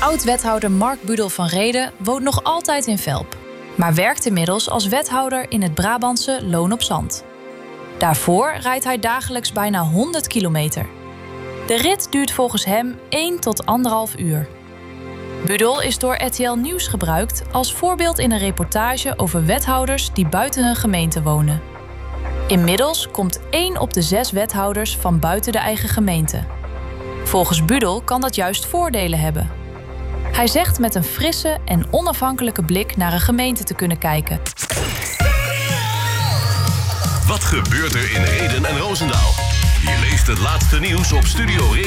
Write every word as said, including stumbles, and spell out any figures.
Oud-wethouder Mark Budel van Rheden woont nog altijd in Velp, maar werkt inmiddels als wethouder in het Brabantse Loon op Zand. Daarvoor rijdt hij dagelijks bijna honderd kilometer. De rit duurt volgens hem één tot anderhalf uur. Budel is door R T L Nieuws gebruikt als voorbeeld in een reportage over wethouders die buiten hun gemeente wonen. Inmiddels komt één op de zes wethouders van buiten de eigen gemeente. Volgens Budel kan dat juist voordelen hebben. Hij zegt met een frisse en onafhankelijke blik naar een gemeente te kunnen kijken. Wat gebeurt er in Rheden en Roosendaal? Je leest het laatste nieuws op Studio Reden.